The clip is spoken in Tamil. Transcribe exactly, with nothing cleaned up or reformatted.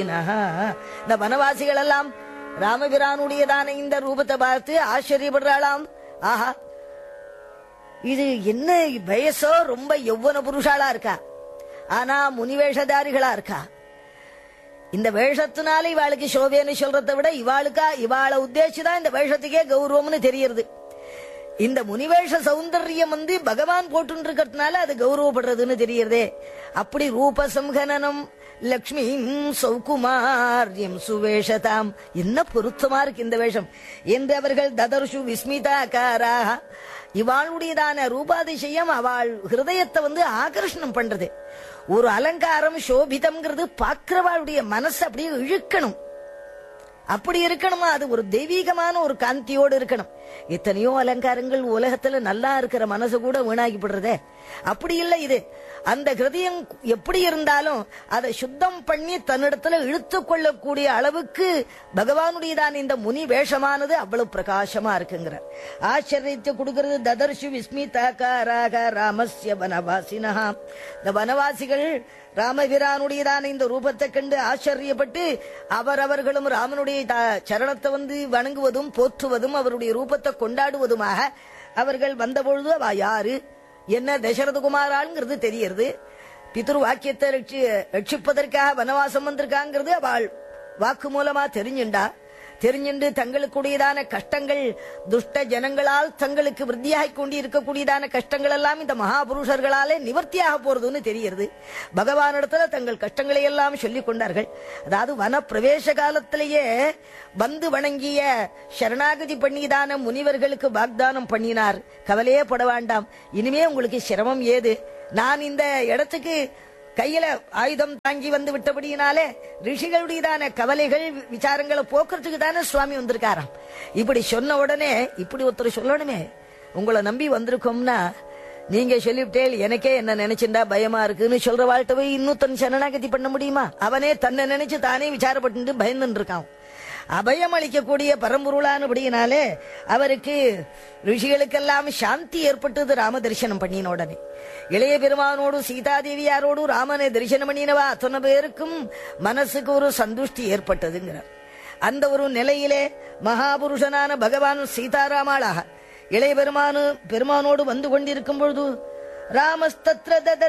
இந்த வனவாசிகள் எல்லாம் ராமபிரானுடையதான இந்த ரூபத்தை பார்த்து ஆச்சரியப்படுறாளாம். ஆஹா, இது என்ன வயசோ ரொம்ப யௌவன புருஷாளா இருக்கா, ஆனா முனிவேஷதாரிகளா இருக்கா. இந்த வேஷத்தினால இவாளுக்கு சோபேன்னு சொல்றதை விட இவாளுக்கா இவாளை உத்தேசிதான் இந்த வேஷத்துக்கே கௌரவம்னு தெரியுது. இந்த முனிவேஷ சௌந்தர்யம் வந்து பகவான் போட்டு இருக்கிறதுனால அது கௌரவப்படுறதுன்னு தெரியுறதே. அப்படி ரூபசம்ஹனனம் லக்ஷ்மி சௌகுமாரியம் சுவேஷதாம், என்ன பொருத்தமா இருக்கு இந்த வேஷம் என்று அவர்கள் ததர்ஷு விஸ்மிதாகாரா. இவாளுடையதான ரூபாதிசயம் அவள் ஹிருதயத்தை வந்து ஆகர்ஷணம் பண்றது. ஒரு அலங்காரம் சோபிதம்ங்கிறது பாக்குறவாளுடைய மனசு அப்படியே இழுக்கணும். அப்படி இருக்கணுமா, அது ஒரு தெய்வீகமான ஒரு காந்தியோடு இருக்கணும். எத்தனையோ அலங்காரங்கள் உலகத்துல நல்லா இருக்கிற மனசு கூட வீணாகிப்படுறதே. அப்படி இல்லை இது. அந்த ஹிருதயம் எப்படி இருந்தாலும் அதை சுத்தம் பண்ணி தன்னிடத்துல இழுத்து கொள்ளக்கூடிய அளவுக்கு பகவானுடையதான் இந்த முனி வேஷமானது அவ்வளவு பிரகாசமா இருக்குங்கிற ஆச்சரியத்தை கொடுக்கிறது. ததர்ஷு விஸ்மிதாகாராக ராமஸ்ய வனவாசினா. இந்த வனவாசிகள் ராமபிரானுடையதான இந்த ரூபத்தை கண்டு ஆச்சரியப்பட்டு அவரவர்களும் ராமனுடைய சரணத்தை வந்து வணங்குவதும் போற்றுவதும் அவருடைய ரூபத்தை கொண்டாடுவதுமாக அவர்கள் வந்தபொழுது அவ யாரு என்ன தசரதகுமாராங்கிறது தெரியறது. பிதுரு வாக்கியத்தை ரட்சிப்பதற்காக வனவாசம் வந்திருக்காங்கிறது அவள் வாக்கு மூலமா தெரிஞ்சுண்டா. தெரிஞ்சுண்டு தங்களுக்குடையதான கஷ்டங்கள் துஷ்ட ஜனங்களால் தங்களுக்கு விருத்தியாகிக் கொண்டு இருக்கக்கூடியதான கஷ்டங்கள் எல்லாம் இந்த மகாபுருஷர்களாலே நிவர்த்தியாக போறதுன்னு தெரிகிறது. பகவானிடத்துல தங்கள் கஷ்டங்களை எல்லாம் சொல்லிக் கொண்டார்கள். அதாவது வன பிரவேச காலத்திலேயே வந்து வணங்கிய சரணாகதி பண்ணிதான முனிவர்களுக்கு வாக்தானம் பண்ணினார். கவலையே பட வேண்டாம், இனிமே உங்களுக்கு சிரமம் ஏது. நான் இந்த இடத்துக்கு கையில ஆயுதம் தாங்கி வந்து விட்டபடியினாலே ரிஷிகளுடையதான கவலைகள் விசாரங்களை போக்குறதுக்கு தானே சுவாமி வந்திருக்காராம். இப்படி சொன்ன உடனே இப்படி ஒருத்தர் சொல்லணுமே, உங்களை நம்பி வந்திருக்கோம்னா நீங்க சொல்லிவிட்டேன் எனக்கே என்ன நினைச்சுண்டா பயமா இருக்குன்னு சொல்ற வாழ்க்கை போய் இன்னொருத்தன் சரணாகதி பண்ண முடியுமா? அவனே தன்னை நினைச்சு தானே விசாரப்பட்டு பயந்துட்டு இருக்கான். அபயம் அளிக்கக்கூடிய பரம்பொருளானபடியினாலே அவருக்கு ரிஷிகளுக்கெல்லாம் சாந்தி ஏற்பட்டது ராம தரிசனம் பண்ணின உடனே. இளைய பெருமானோடு சீதாதேவியாரோடு ராமனை தரிசனம் பண்ணினவா அத்தனை பேருக்கும் மனசுக்கு ஒரு சந்துஷ்டி ஏற்பட்டதுங்கிறார். அந்த ஒரு நிலையிலே மகாபுருஷனான பகவான் சீதாராமாளாக இளைய பெருமானு பெருமானோடு வந்து கொண்டிருக்கும் பொழுது ராமஸ்தத்ர